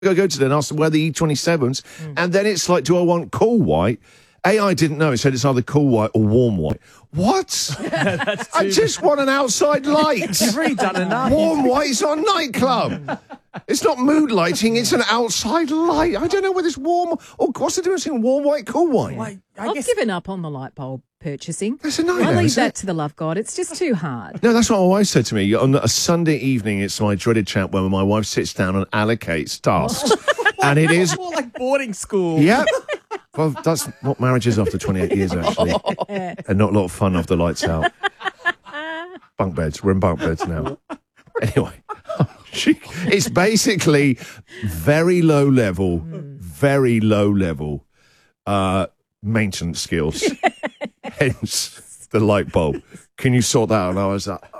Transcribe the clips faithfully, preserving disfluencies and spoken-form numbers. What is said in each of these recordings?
I go to them and ask them where the E twenty-sevens, mm. and then it's like, do I want cool white? A I didn't know. It said it's either cool white or warm white. What? That's I just want an outside light. You've already done enough. Warm white is on nightclub. It's not mood lighting, it's an outside light. I don't know whether it's warm or what's the difference between warm white, cool white? Well, I I've guess... given up on the light bulb purchasing. That's a nightmare. I leave that it? to the love God. It's just too hard. No, that's what my wife said to me. On a Sunday evening, it's my dreaded chat where my wife sits down and allocates tasks. And it is... more like boarding school. Yep. Well, that's what marriage is after twenty-eight years, actually. And not a lot of fun after the lights out. Bunk beds. We're in bunk beds now. Anyway, she, it's basically very low level, mm. very low level uh, maintenance skills. Hence the light bulb. Can you sort that out? And I was like,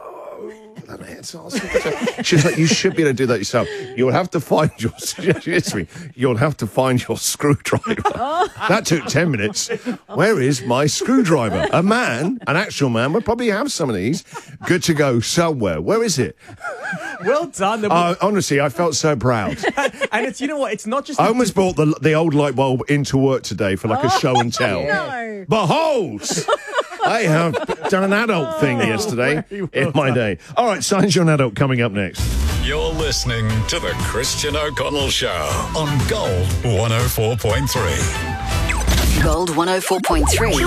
she's like, you should be able to do that yourself. You'll have to find your me, you'll have to find your screwdriver. Oh. That took ten minutes. Where is my screwdriver? A man, an actual man, would probably have some of these. Good to go somewhere. Where is it? Well done. Uh, honestly, I felt so proud. And it's, you know what, it's not just... I almost brought the the old light bulb into work today for like a show and tell. No. Behold! I have done an adult thing oh, yesterday well in my done. day. All right, Signs You're an Adult coming up next. You're listening to The Christian O'Connell Show on Gold one oh four point three. Gold one oh four point three.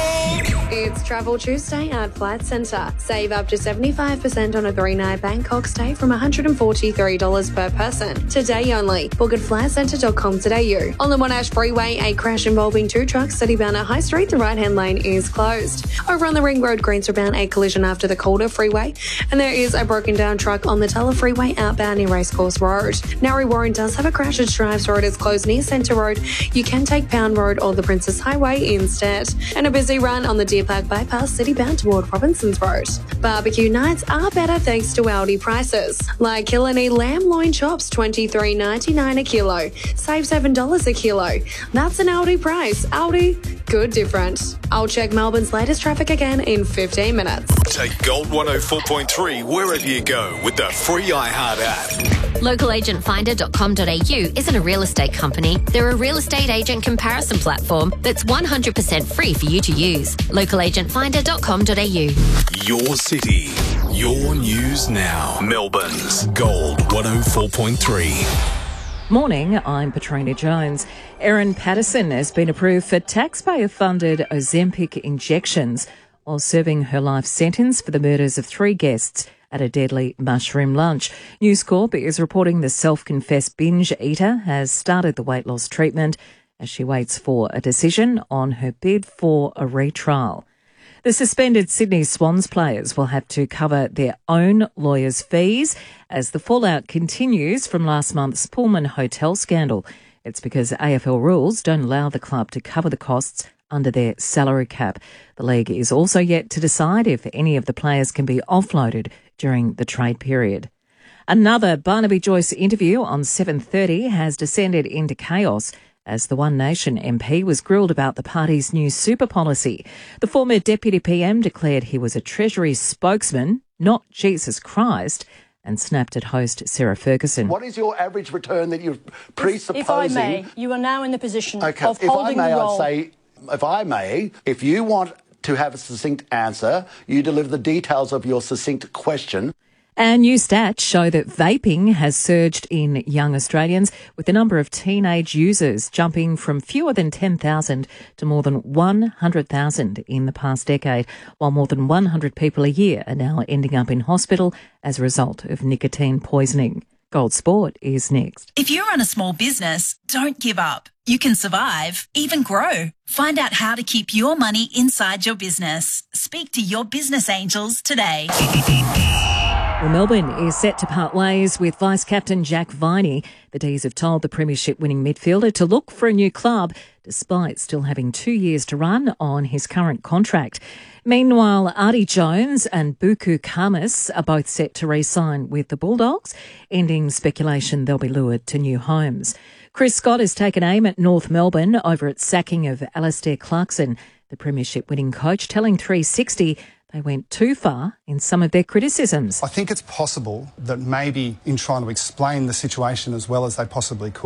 It's Travel Tuesday at Flight Centre. Save up to seventy-five percent on a three-night Bangkok stay from one hundred forty-three dollars per person. Today only. Book at flight centre dot com dot a u. On the Monash Freeway, a crash involving two trucks city-bound at High Street. The right-hand lane is closed. Over on the Ring Road, Greensboro-bound, a collision after the Calder Freeway. And there is a broken-down truck on the Teller Freeway outbound near Racecourse Road. Narre Warren does have a crash at Strives Road. It's closed near Centre Road. You can take Pound Road or the Princess Highway instead. And a busy run on the Deer Park Bypass city-bound toward Robinson's Road. Barbecue nights are better thanks to Aldi prices. Like Killarney lamb loin chops, twenty-three ninety-nine a kilo. Save seven dollars a kilo. That's an Aldi price. Aldi, good different. I'll check Melbourne's latest traffic again in fifteen minutes. Take Gold one oh four point three wherever you go with the free iHeart app. local agent finder dot com dot a u isn't a real estate company. They're a real estate agent comparison platform that's one hundred percent free for you to use. local agent finder dot com dot a u. Your city, your news now. Melbourne's Gold one oh four point three. Morning, I'm Petrina Jones. Erin Patterson has been approved for taxpayer-funded Ozempic injections while serving her life sentence for the murders of three guests at a deadly mushroom lunch. News Corp is reporting the self-confessed binge eater has started the weight loss treatment as she waits for a decision on her bid for a retrial. The suspended Sydney Swans players will have to cover their own lawyers' fees as the fallout continues from last month's Pullman Hotel scandal. It's because A F L rules don't allow the club to cover the costs under their salary cap. The league is also yet to decide if any of the players can be offloaded during the trade period. Another Barnaby Joyce interview on seven thirty has descended into chaos as the One Nation M P was grilled about the party's new super policy. The former Deputy P M declared he was a Treasury spokesman, not Jesus Christ, and snapped at host Sarah Ferguson. What is your average return that you're presupposing? If I may, you are now in the position okay. of if holding I may, the role. I'd say, if I may, if you want to have a succinct answer, you deliver the details of your succinct question. And new stats show that vaping has surged in young Australians, with the number of teenage users jumping from fewer than ten thousand to more than one hundred thousand in the past decade, while more than one hundred people a year are now ending up in hospital as a result of nicotine poisoning. Gold Sport is next. If you run a small business, don't give up. You can survive, even grow. Find out how to keep your money inside your business. Speak to your business angels today. Well, Melbourne is set to part ways with Vice-Captain Jack Viney. The D's have told the Premiership-winning midfielder to look for a new club, despite still having two years to run on his current contract. Meanwhile, Artie Jones and Buku Kamis are both set to re-sign with the Bulldogs, ending speculation they'll be lured to new homes. Chris Scott has taken aim at North Melbourne over its sacking of Alastair Clarkson. The Premiership-winning coach telling three sixty they went too far in some of their criticisms. I think it's possible that maybe in trying to explain the situation as well as they possibly could,